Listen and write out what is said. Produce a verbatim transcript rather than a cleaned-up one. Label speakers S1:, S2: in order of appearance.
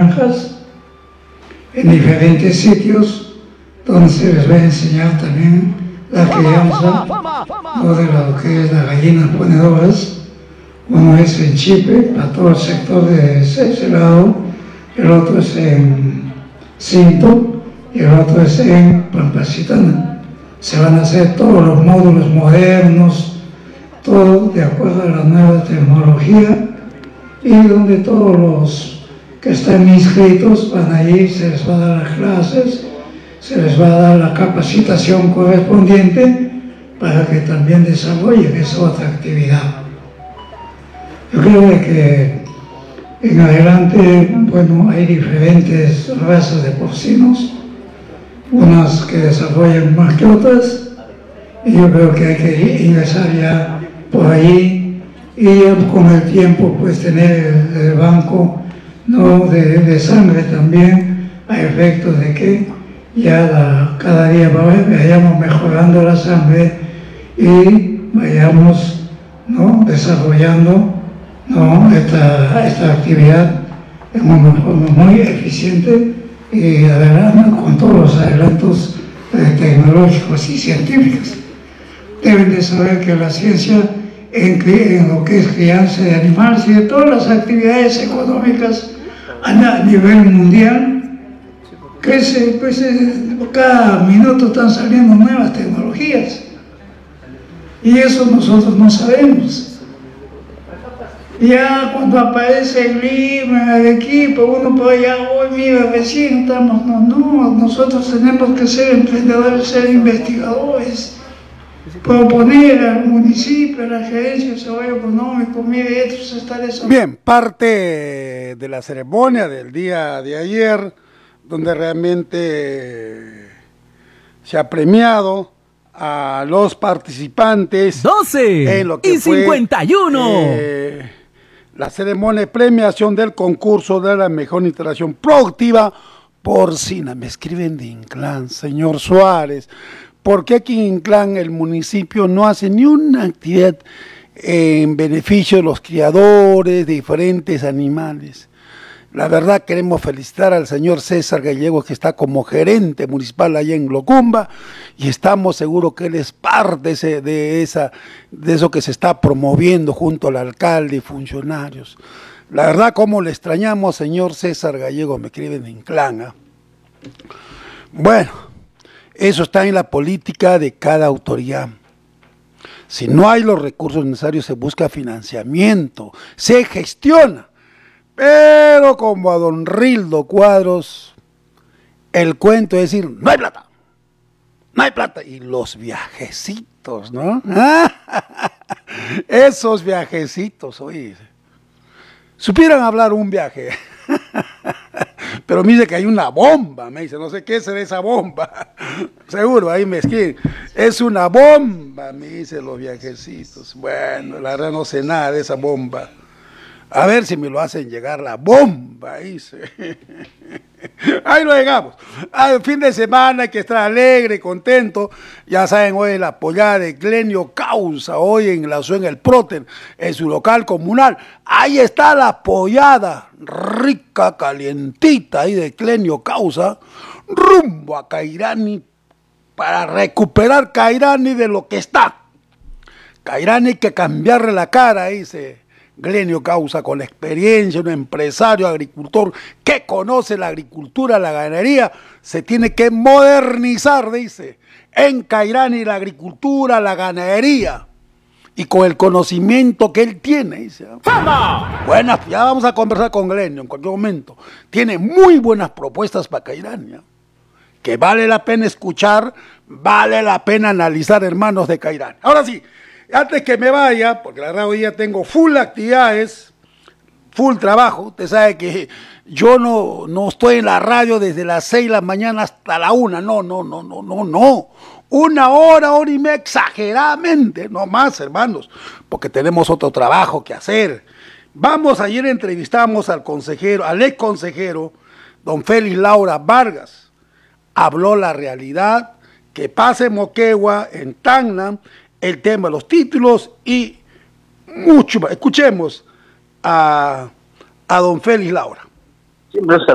S1: granjas, en diferentes sitios, donde se les va a enseñar también la crianza, ¿no?, de lo que es las gallinas ponedoras. Uno es en Chipe, para todo el sector de ese lado, el otro es en Cinto y el otro es en Pampasitana. Se van a hacer todos los módulos modernos, todo de acuerdo a la nueva tecnología, y donde todos los que están inscritos van a ir, se les va a dar las clases, se les va a dar la capacitación correspondiente para que también desarrollen esa otra actividad. Yo creo que en adelante, bueno, hay diferentes razas de porcinos, unas que desarrollan más que otras, y yo creo que hay que ingresar ya por ahí y con el tiempo pues tener el, el banco, ¿no?, de, de sangre también, a efectos de que ya la, cada día vayamos mejorando la sangre y vayamos, ¿no?, desarrollando, ¿no?, esta, esta actividad en una forma muy eficiente y adelante con todos los adelantos eh, tecnológicos y científicos. Deben de saber que la ciencia en, en lo que es crianza de animales y de todas las actividades económicas a, a nivel mundial, crece, pues cada minuto están saliendo nuevas tecnologías y eso nosotros no sabemos. Ya cuando aparece el Lima, en Arequipa, uno por allá, hoy mira, vecino, estamos, no, no, nosotros tenemos que ser emprendedores, ser investigadores, proponer al municipio, a la gerencia de desarrollo económico, mire, esto se está desarrollando.
S2: Bien, parte de la ceremonia del día de ayer, donde realmente se ha premiado a los participantes
S3: doce
S2: en lo que
S3: y cincuenta y uno.
S2: Fue, eh, la ceremonia de premiación del concurso de la mejor instalación productiva porcina. Me escriben de Inclán, señor Suárez, ¿por qué aquí en Inclán el municipio no hace ni una actividad en beneficio de los criadores de diferentes animales? La verdad, queremos felicitar al señor César Gallegos, que está como gerente municipal allá en Locumba, y estamos seguros que él es parte de, ese, de, esa, de eso que se está promoviendo junto al alcalde y funcionarios. La verdad, cómo le extrañamos, señor César Gallegos, me escriben en Inclán, ¿eh? Bueno, eso está en la política de cada autoridad. Si no hay los recursos necesarios, se busca financiamiento, se gestiona. Pero como a don Rildo Cuadros, el cuento es decir, no hay plata, no hay plata. Y los viajecitos, ¿no? Esos viajecitos, oye, supieran hablar un viaje. Pero me dice que hay una bomba, me dice, no sé qué será esa bomba. Seguro, ahí me escriben, es una bomba, me dice los viajecitos. Bueno, la verdad no sé nada de esa bomba. A ver si me lo hacen llegar la bomba, dice. Ahí lo llegamos. Al fin de semana hay que estar alegre, contento. Ya saben, hoy es la apoyada de Glenio Causa, hoy en la en el Proten, en su local comunal. Ahí está la apoyada, rica, calientita, ahí de Glenio Causa, rumbo a Cairani, para recuperar Cairani de lo que está. Cairani hay que cambiarle la cara, dice Glenio Causa, con la experiencia, un empresario, agricultor que conoce la agricultura, la ganadería, se tiene que modernizar, dice, en Cairani la agricultura, la ganadería, y con el conocimiento que él tiene, dice. ¡Fama! Buenas, ya vamos a conversar con Glenio en cualquier momento. Tiene muy buenas propuestas para Cairani, ¿eh?, que vale la pena escuchar, vale la pena analizar, hermanos de Cairani. Ahora sí, antes que me vaya, porque la verdad hoy día tengo full actividades, full trabajo. Usted sabe que yo no, no estoy en la radio desde las seis de la mañana hasta la una. No, no, no, no, no, no. Una hora, hora y media, exageradamente, no más, hermanos, porque tenemos otro trabajo que hacer. Vamos, ayer entrevistamos al consejero, al ex consejero, don Félix Laura Vargas. Habló la realidad que pasa en Moquegua, en Tacna, el tema de los títulos y mucho más. Escuchemos a, a don Félix Laura.
S4: Siempre